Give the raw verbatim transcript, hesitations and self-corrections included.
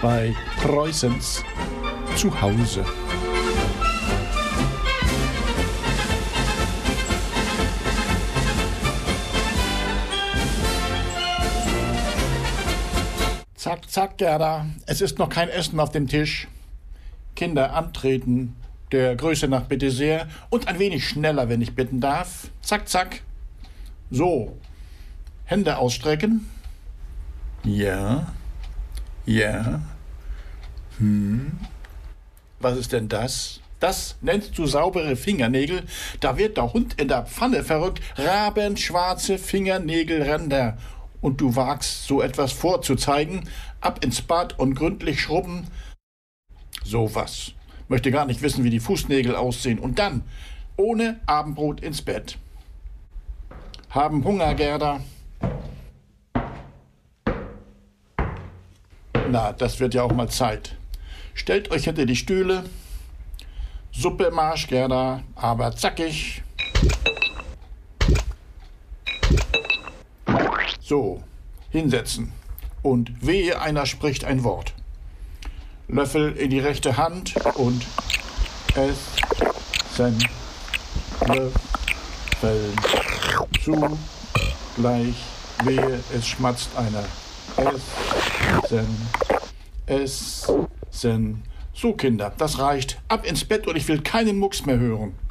bei Preußens Zuhause. Zack, zack, Gerda, es ist noch kein Essen auf dem Tisch. Kinder antreten, der Größe nach bitte sehr und ein wenig schneller, wenn ich bitten darf. Zack, zack. So, Hände ausstrecken. Ja, ja. Hm. Was ist denn das? Das nennst du saubere Fingernägel? Da wird der Hund in der Pfanne verrückt. Rabenschwarze Fingernägelränder. Und du wagst, so etwas vorzuzeigen? Ab ins Bad und gründlich schrubben? So was. Möchte gar nicht wissen, wie die Fußnägel aussehen. Und dann, ohne Abendbrot ins Bett. Haben Hunger, Gerda? Na, das wird ja auch mal Zeit. Stellt euch hinter die Stühle. Suppe im Marsch, Gerda, aber zackig. So, hinsetzen. Und wehe, einer spricht ein Wort. Löffel in die rechte Hand und essen. Löffeln zu. Gleich wehe, es schmatzt einer. Essen. Essen. So, Kinder, das reicht. Ab ins Bett und ich will keinen Mucks mehr hören.